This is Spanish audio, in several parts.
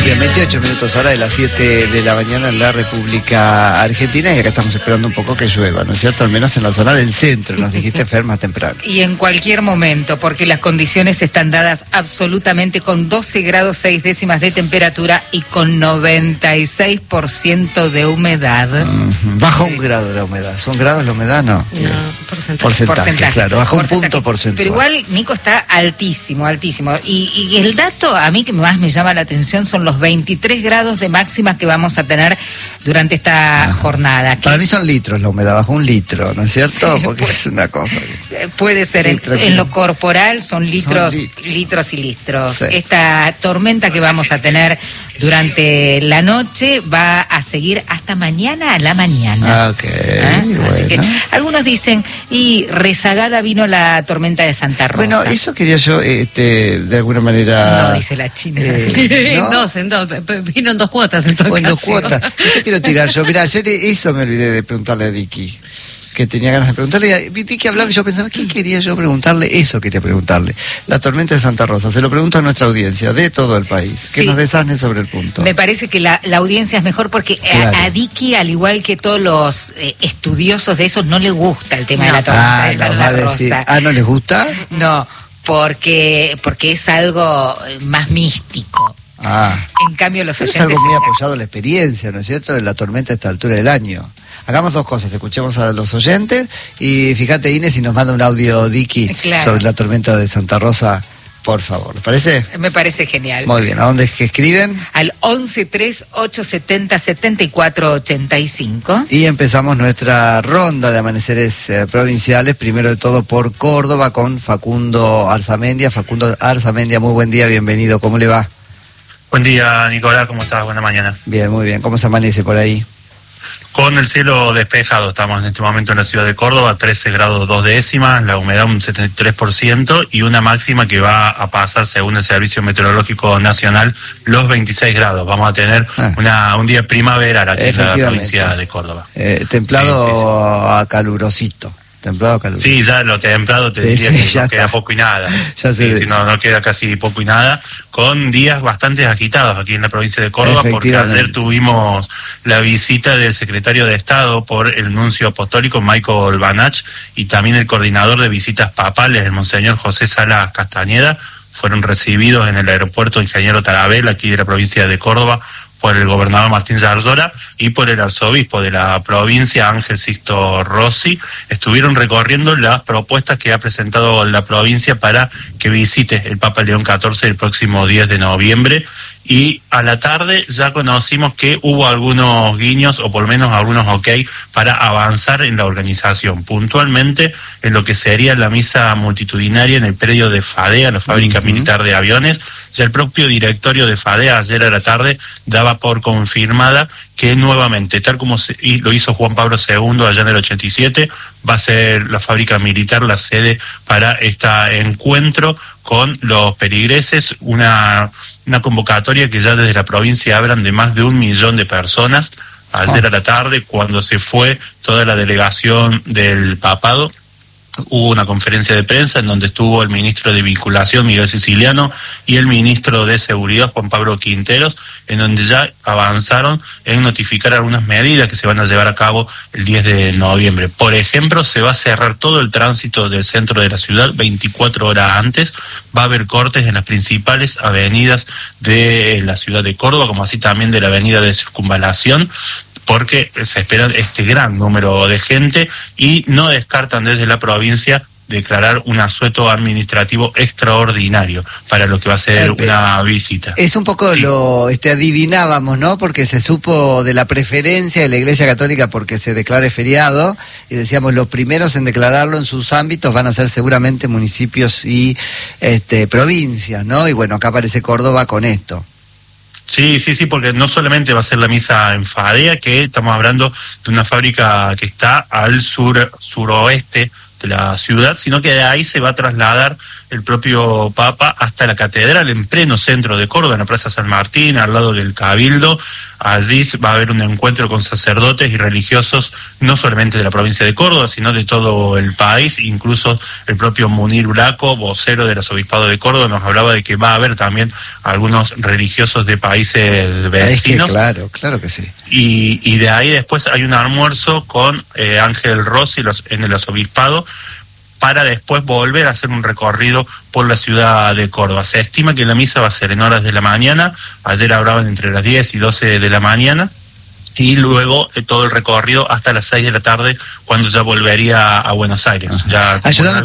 Bien, 28 minutos ahora de las 7 de la mañana en la República Argentina, y acá estamos esperando un poco que llueva, ¿no es cierto? Al menos en la zona del centro, nos dijiste, Fer, más temprano. Y en cualquier momento, porque las condiciones están dadas absolutamente con 12 grados 6 décimas de temperatura y con 96% de humedad. Baja un grado de humedad. ¿Son grados la humedad? No. Porcentaje, claro, baja un punto porcentual. Pero igual, Nico, está altísimo, altísimo. Y el dato a mí que más me llama la atención son los 23 grados de máxima que vamos a tener durante esta jornada. Para mí son litros la humedad, bajo un litro, ¿no es cierto? Sí, porque es una cosa. Puede ser, sí, en lo corporal son litros, litros y litros. Sí. Esta tormenta que vamos a tener durante la noche va a seguir hasta mañana a la mañana. Bueno. Así que algunos dicen, y rezagada vino la tormenta de Santa Rosa. Bueno, eso quería yo, de alguna manera... No, dice la China. ¿no? Vino en 2 cuotas. En en 2 cuotas. Eso quiero tirar yo. Mirá, ayer eso me olvidé de preguntarle a Dicky, que tenía ganas de preguntarle. Dicky hablaba y yo pensaba, ¿qué quería yo preguntarle? Eso quería preguntarle. La tormenta de Santa Rosa. Se lo pregunto a nuestra audiencia de todo el país. Que nos desasne sobre el punto. Me parece que la audiencia es mejor porque claro, a Dicky, al igual que todos los estudiosos de esos, no le gusta el tema de la tormenta de Santa Rosa. ¿No les gusta? No, porque es algo más místico. En cambio los oyentes... Es algo muy apoyado en la experiencia, ¿no es cierto?, de la tormenta a esta altura del año. Hagamos 2 cosas, escuchemos a los oyentes y fíjate, Inés, si nos manda un audio, Dicky, sobre la tormenta de Santa Rosa, por favor. ¿Les parece? Me parece genial. Muy bien, ¿a dónde es que escriben? Al 1138707485. Y empezamos nuestra ronda de amaneceres provinciales, primero de todo por Córdoba, con Facundo Arzamendia. Facundo Arzamendia, muy buen día, bienvenido, ¿cómo le va? Buen día, Nicolás, ¿cómo estás? Buena mañana. Bien, muy bien. ¿Cómo se amanece por ahí? Con el cielo despejado, estamos en este momento en la ciudad de Córdoba, 13 grados 2 décimas, la humedad un 73% y una máxima que va a pasar, según el Servicio Meteorológico Nacional, los 26 grados. Vamos a tener un día primaveral aquí en la provincia de Córdoba. Templado a calurosito. Templado caluroso. Sí, ya lo templado te diría que no queda poco y nada. No queda casi poco y nada, con días bastante agitados aquí en la provincia de Córdoba, porque ayer tuvimos la visita del secretario de Estado por el nuncio apostólico Michael Banach y también el coordinador de visitas papales, el monseñor José Salas Castañeda. Fueron recibidos en el aeropuerto Ingeniero Tarabel, aquí de la provincia de Córdoba, por el gobernador Martín Zarzora y por el arzobispo de la provincia, Ángel Sixto Rossi. Estuvieron recorriendo las propuestas que ha presentado la provincia para que visite el Papa León XIV el próximo 10 de noviembre. Y a la tarde ya conocimos que hubo algunos guiños, o por lo menos algunos para avanzar en la organización, puntualmente en lo que sería la misa multitudinaria en el predio de FADEA, la fábrica militar de aviones. Ya el propio directorio de FADEA ayer a la tarde daba por confirmada que nuevamente, tal como lo hizo Juan Pablo II allá en el 87, va a ser la fábrica militar la sede para este encuentro con los peligreses, una convocatoria que ya desde la provincia hablan de más de 1 millón de personas. Ayer a la tarde, cuando se fue toda la delegación del papado, hubo una conferencia de prensa en donde estuvo el ministro de Vinculación, Miguel Siciliano, y el ministro de Seguridad, Juan Pablo Quinteros, en donde ya avanzaron en notificar algunas medidas que se van a llevar a cabo el 10 de noviembre. Por ejemplo, se va a cerrar todo el tránsito del centro de la ciudad 24 horas antes, va a haber cortes en las principales avenidas de la ciudad de Córdoba, como así también de la avenida de Circunvalación, porque se espera este gran número de gente y no descartan desde la provincia declarar un asueto administrativo extraordinario para lo que va a ser una visita. Es un poco lo adivinábamos, ¿no? Porque se supo de la preferencia de la Iglesia Católica porque se declare feriado y decíamos los primeros en declararlo en sus ámbitos van a ser seguramente municipios y provincias, ¿no? Y bueno, acá aparece Córdoba con esto. Sí, porque no solamente va a ser la misa en FADEA, que estamos hablando de una fábrica que está al suroeste la ciudad, sino que de ahí se va a trasladar el propio Papa hasta la catedral en pleno centro de Córdoba, en la Plaza San Martín, al lado del Cabildo. Allí va a haber un encuentro con sacerdotes y religiosos, no solamente de la provincia de Córdoba, sino de todo el país. Incluso el propio Munir Braco, vocero del arzobispado de Córdoba, nos hablaba de que va a haber también algunos religiosos de países vecinos. Claro que sí. Y de ahí después hay un almuerzo con Ángel Rossi en el arzobispado, para después volver a hacer un recorrido por la ciudad de Córdoba. Se estima que la misa va a ser en horas de la mañana, ayer hablaban entre las 10 y 12 de la mañana, y luego todo el recorrido hasta las 6 de la tarde, cuando ya volvería a Buenos Aires. Ya, ayúdame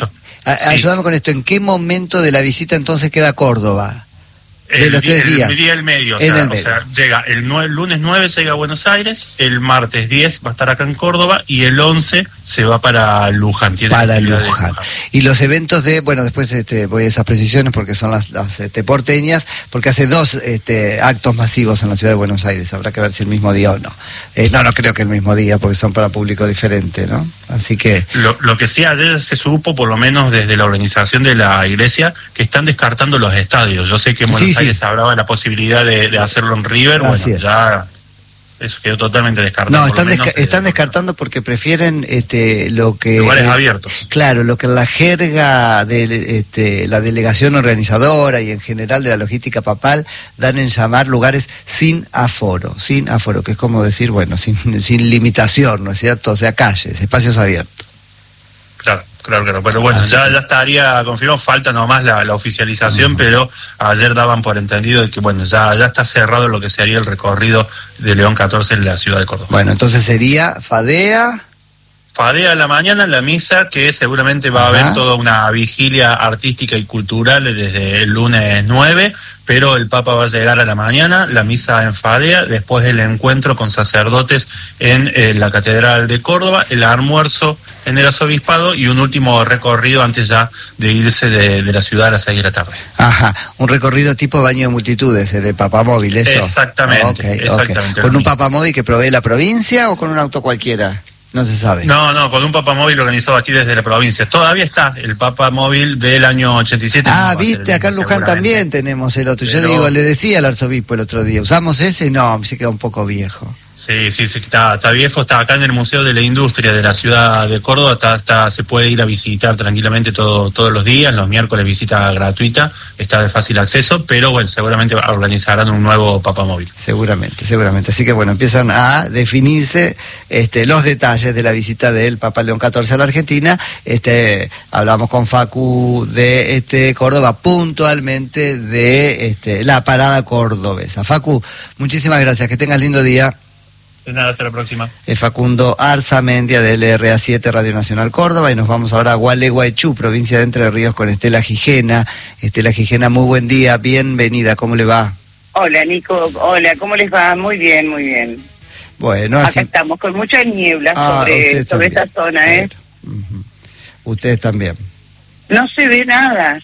con esto, ¿en qué momento de la visita entonces queda Córdoba? De los 3 días. El día del medio, o sea, llega el lunes 9 llega a Buenos Aires, el martes 10 va a estar acá en Córdoba y el 11 se va para Luján. Para Luján. Y los eventos después voy a esas precisiones porque son las porteñas, porque hace 2 actos masivos en la ciudad de Buenos Aires, habrá que ver si el mismo día o no. No creo que el mismo día, porque son para público diferente, ¿no? Así que... Lo que sí ayer se supo, por lo menos desde la organización de la iglesia, que están descartando los estadios. Yo sé que en Buenos Aires hablaba de la posibilidad de hacerlo en River, ya eso quedó totalmente descartado. No, están descartando porque prefieren lo que... lugares abiertos. Claro, lo que en la jerga de la delegación organizadora y en general de la logística papal dan en llamar lugares sin aforo, que es como decir, sin limitación, ¿no es cierto? O sea, calles, espacios abiertos. Claro, pero bueno, ya estaría confirmado, falta nomás la oficialización, pero ayer daban por entendido de que ya está cerrado lo que sería el recorrido de León 14 en la ciudad de Córdoba. Bueno, entonces sería Fadea a la mañana, la misa, que seguramente va a haber toda una vigilia artística y cultural desde el lunes 9, pero el Papa va a llegar a la mañana, la misa en Fadea, después el encuentro con sacerdotes en la Catedral de Córdoba, el almuerzo en el arzobispado y un último recorrido antes ya de irse de la ciudad a las 6 de la tarde. Un recorrido tipo baño de multitudes, el papamóvil, ¿eso? Exactamente. ¿Con un papamóvil que provee la provincia o con un auto cualquiera? No se sabe. No, con un papamóvil organizado aquí desde la provincia. Todavía está el papamóvil del año 87. Viste, acá en Luján también tenemos el otro. Yo le decía al arzobispo el otro día, ¿usamos ese? No, se queda un poco viejo. Sí, está viejo, está acá en el Museo de la Industria de la ciudad de Córdoba, se puede ir a visitar tranquilamente todos los días, los miércoles visita gratuita, está de fácil acceso, pero seguramente organizarán un nuevo papamóvil. Seguramente, así que empiezan a definirse los detalles de la visita del Papa León XIV a la Argentina. Hablamos con Facu de Córdoba, puntualmente de la parada cordobesa. Facu, muchísimas gracias, que tengas lindo día. De nada, hasta la próxima. Facundo Arzamendia de LRA7 Radio Nacional Córdoba, y nos vamos ahora a Gualeguaychú, provincia de Entre Ríos, con Estela Gijena. Estela Gijena, muy buen día, bienvenida, ¿cómo le va? Hola Nico, hola, ¿cómo les va? Muy bien, muy bien. Bueno, acá estamos con mucha niebla sobre esta zona, ¿eh? Ustedes también. No se ve nada.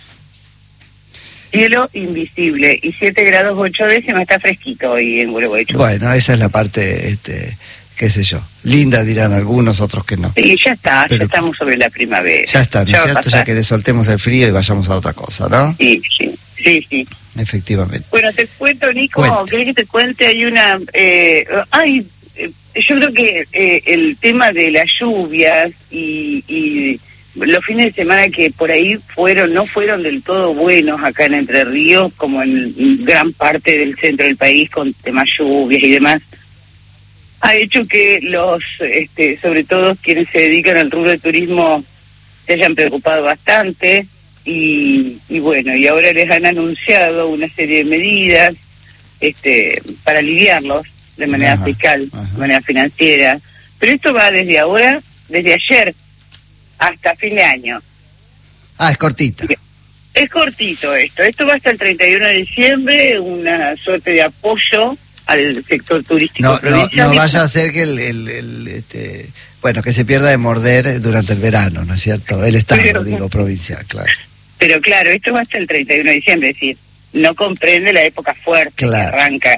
Cielo invisible y 7 grados 8 décimas, está fresquito hoy en Gualeguaychú. Bueno, esa es la parte, qué sé yo, linda dirán algunos, otros que no. Sí, ya estamos sobre la primavera. Ya está, ¿no es cierto? Ya que le soltemos el frío y vayamos a otra cosa, ¿no? Sí. Efectivamente. Bueno, te cuento, Nico, ¿querés que te cuente? Hay una... yo creo que el tema de las lluvias y los fines de semana que por ahí no fueron del todo buenos acá en Entre Ríos, como en gran parte del centro del país, con temas lluvias y demás, ha hecho que sobre todo quienes se dedican al rubro de turismo, se hayan preocupado bastante y ahora les han anunciado una serie de medidas para aliviarlos de manera fiscal, de manera financiera, pero esto va desde ayer hasta fin de año. Es cortita. Es cortito esto va hasta el 31 de diciembre, una suerte de apoyo al sector turístico provincial. No vaya a ser que que se pierda de morder durante el verano, ¿no es cierto? El estado, provincial, claro. Pero claro, esto va hasta el 31 de diciembre, es decir, no comprende la época fuerte, que arranca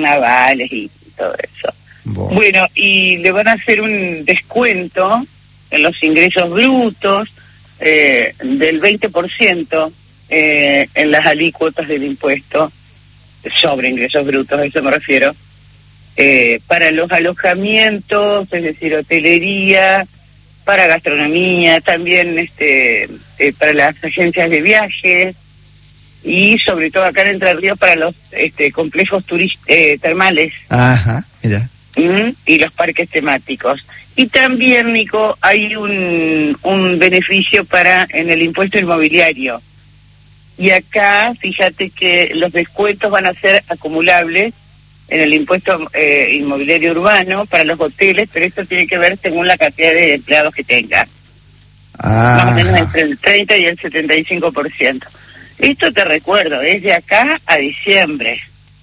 carnavales y todo eso. Bueno, y le van a hacer un descuento en los ingresos brutos, del 20% en las alícuotas del impuesto sobre ingresos brutos, a eso me refiero, para los alojamientos, es decir, hotelería, para gastronomía, también para las agencias de viajes y sobre todo acá en Entre Ríos para los complejos termales. Ajá, mira. Y los parques temáticos. Y también, Nico, hay un beneficio en el impuesto inmobiliario. Y acá, fíjate que los descuentos van a ser acumulables en el impuesto inmobiliario urbano para los hoteles, pero esto tiene que ver según la cantidad de empleados que tenga. Más o menos entre el 30 y el 75%. Esto te recuerdo, es de acá a diciembre.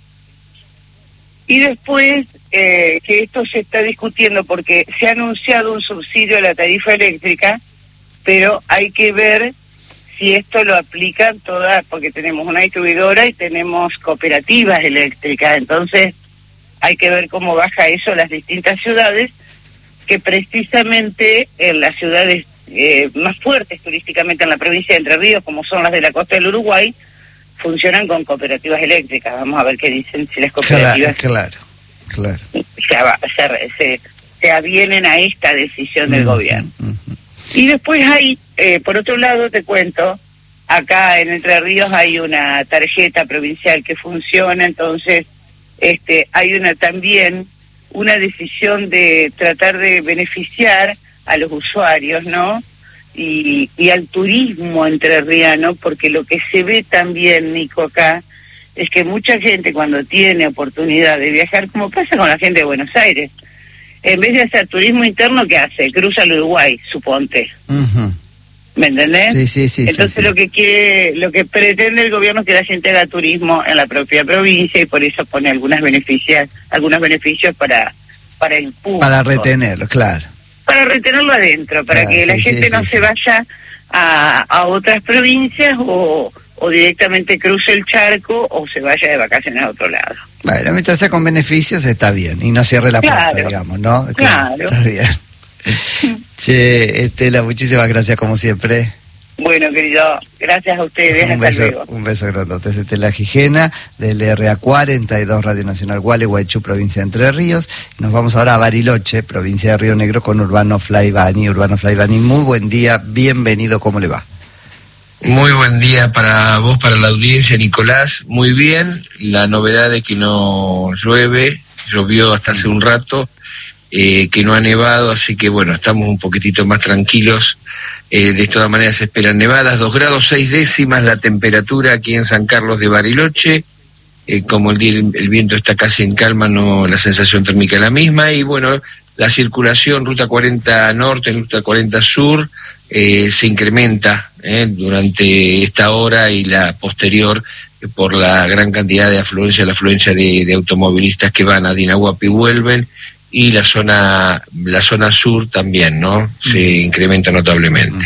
Y después, que esto se está discutiendo porque se ha anunciado un subsidio a la tarifa eléctrica, pero hay que ver si esto lo aplican todas, porque tenemos una distribuidora y tenemos cooperativas eléctricas, entonces hay que ver cómo baja eso en las distintas ciudades, que precisamente en las ciudades más fuertes turísticamente en la provincia de Entre Ríos, como son las de la costa del Uruguay, funcionan con cooperativas eléctricas. Vamos a ver qué dicen si las cooperativas claro. Se avienen a esta decisión del gobierno. Y después hay, por otro lado te cuento, acá en Entre Ríos hay una tarjeta provincial que funciona, entonces hay también una decisión de tratar de beneficiar a los usuarios, ¿no? Y al turismo entrerriano, porque lo que se ve también, Nico, acá, es que mucha gente cuando tiene oportunidad de viajar, como pasa con la gente de Buenos Aires, en vez de hacer turismo interno, ¿qué hace? Cruza el Uruguay, suponte. ¿Me entendés? Sí. Entonces lo que pretende el gobierno es que la gente haga turismo en la propia provincia y por eso pone algunos beneficios para el público. Para retenerlo, claro. Para retenerlo adentro, para que la gente no se vaya a otras provincias o directamente cruce el charco o se vaya de vacaciones a otro lado. Bueno, mientras sea con beneficios está bien y no cierre la puerta, digamos, ¿no? Claro. Está bien. Che, Estela, muchísimas gracias como siempre. Bueno, querido, gracias a ustedes. Luego. Un beso grandote. Es Estela Gijena, del RA42, Radio Nacional Gualeguaychú, provincia de Entre Ríos. Nos vamos ahora a Bariloche, provincia de Río Negro, con Urbano Flaivani. Urbano Flaivani, muy buen día, bienvenido, ¿cómo le va? Muy buen día para vos, para la audiencia, Nicolás. Muy bien, la novedad es que no llueve, llovió hasta hace un rato, que no ha nevado, así que bueno, estamos un poquitito más tranquilos. De todas maneras se esperan nevadas, 2 grados 6 décimas la temperatura aquí en San Carlos de Bariloche. Como el viento está casi en calma, no, la sensación térmica es la misma, y bueno, la circulación Ruta 40 Norte, Ruta 40 Sur, se incrementa durante esta hora y la posterior por la gran cantidad de afluencia, la afluencia de automovilistas que van a Dinahuapi y vuelven, y la zona sur también, ¿no? Se incrementa notablemente.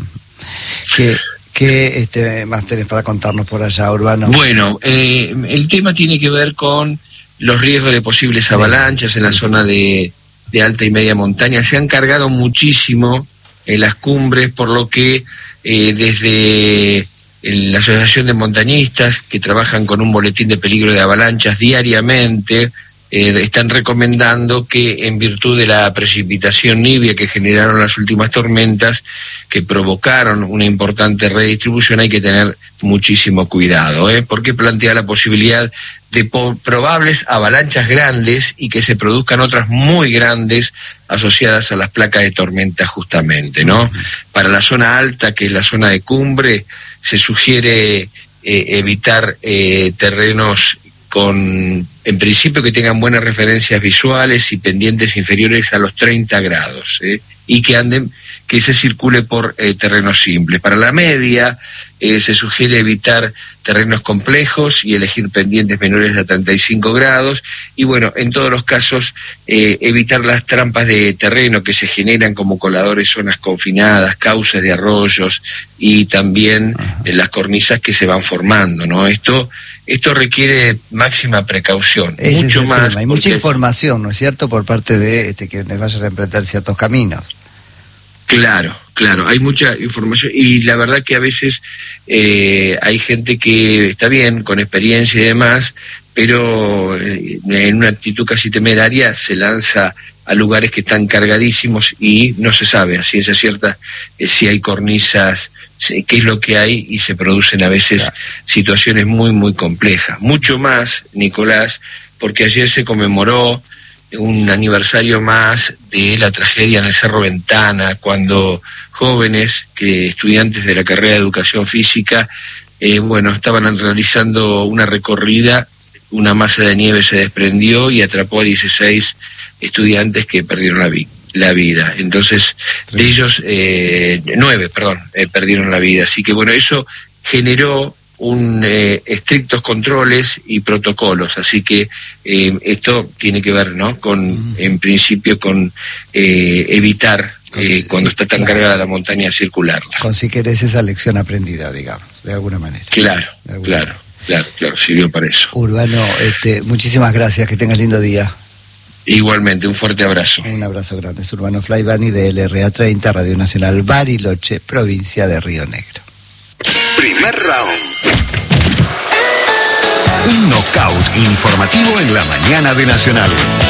¿Qué más tenés para contarnos por allá, Urbano? Bueno, el tema tiene que ver con los riesgos de posibles avalanchas en la zona de alta y media montaña. Se han cargado muchísimo las cumbres, por lo que desde la Asociación de Montañistas, que trabajan con un boletín de peligro de avalanchas diariamente, están recomendando que, en virtud de la precipitación nibia que generaron las últimas tormentas, que provocaron una importante redistribución, hay que tener muchísimo cuidado, porque plantea la posibilidad de probables avalanchas grandes y que se produzcan otras muy grandes asociadas a las placas de tormenta justamente, ¿no? Para la zona alta, que es la zona de cumbre, se sugiere evitar terrenos en principio que tengan buenas referencias visuales y pendientes inferiores a los 30 grados, y que se circule por terrenos simples. Para la media se sugiere evitar terrenos complejos y elegir pendientes menores a 35 grados, y bueno, en todos los casos evitar las trampas de terreno que se generan como coladores, zonas confinadas, cauces de arroyos y también las cornisas que se van formando, ¿no? Esto requiere máxima precaución, mucho más. Hay mucha información, ¿no es cierto?, por parte de quienes vayan a emprender ciertos caminos. Claro, hay mucha información y la verdad que a veces hay gente que está bien, con experiencia y demás, pero en una actitud casi temeraria se lanza a lugares que están cargadísimos y no se sabe a ciencia cierta si hay cornisas, qué es lo que hay, y se producen a veces situaciones muy, muy complejas. Mucho más, Nicolás, porque ayer se conmemoró un aniversario más de la tragedia en el Cerro Ventana, cuando jóvenes, estudiantes de la carrera de Educación Física, estaban realizando una recorrida, una masa de nieve se desprendió y atrapó a 16 estudiantes que perdieron la vida. Entonces, de ellos, 9, perdieron la vida. Así que eso generó estrictos controles y protocolos, así que esto tiene que ver, ¿no?, en principio con evitar cuando está tan cargada la montaña circularla. Con, si querés, esa lección aprendida, digamos, de alguna manera. Claro, sirvió para eso. Urbano, muchísimas gracias, que tengas lindo día. Igualmente, un fuerte abrazo. Un abrazo grande. Es Urbano Flaivani de LRA 30, Radio Nacional Bariloche, provincia de Río Negro. Primer round. Un knockout informativo en la mañana de Nacional.